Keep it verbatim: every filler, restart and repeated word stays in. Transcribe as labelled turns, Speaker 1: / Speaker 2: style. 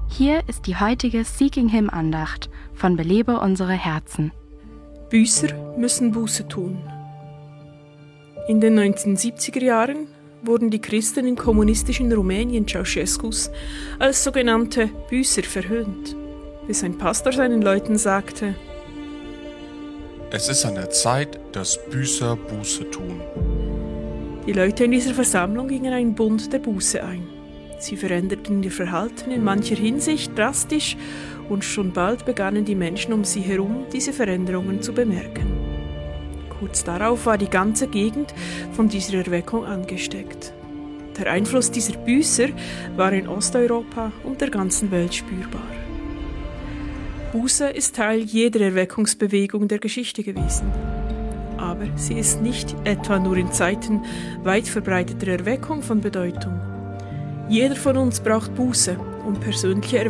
Speaker 1: Hier ist die heutige Seeking Him Andacht von Belebe unsere Herzen.
Speaker 2: Büßer müssen Buße tun. In den neunzehnhundertsiebziger Jahren wurden die Christen im kommunistischen Rumänien Ceausescus als sogenannte Büßer verhöhnt, bis ein Pastor seinen Leuten sagte:
Speaker 3: Es ist an der Zeit, dass Büßer Buße tun.
Speaker 2: Die Leute in dieser Versammlung gingen einen Bund der Buße ein. Sie veränderten ihr Verhalten in mancher Hinsicht drastisch und schon bald begannen die Menschen um sie herum, diese Veränderungen zu bemerken. Kurz darauf war die ganze Gegend von dieser Erweckung angesteckt. Der Einfluss dieser Büßer war in Osteuropa und der ganzen Welt spürbar. Buße ist Teil jeder Erweckungsbewegung der Geschichte gewesen. Aber sie ist nicht etwa nur in Zeiten weit verbreiteter Erweckung von Bedeutung. Jeder von uns braucht Buße, um persönliche Erweckung